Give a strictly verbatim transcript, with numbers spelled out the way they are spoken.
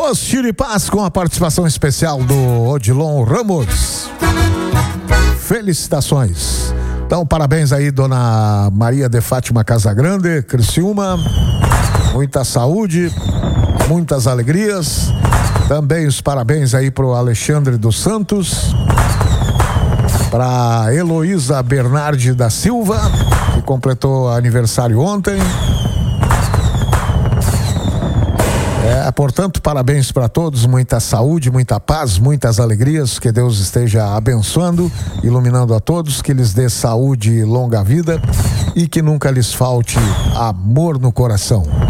Os Chiripás com a participação especial do Odilon Ramos. Felicitações. Então, parabéns aí, dona Maria de Fátima Casagrande, Criciúma. Muita saúde, muitas alegrias. Também os parabéns aí pro Alexandre dos Santos, para Heloísa Bernardi da Silva, que completou aniversário ontem. É, portanto, parabéns para todos, muita saúde, muita paz, muitas alegrias, que Deus esteja abençoando, iluminando a todos, que lhes dê saúde e longa vida e que nunca lhes falte amor no coração.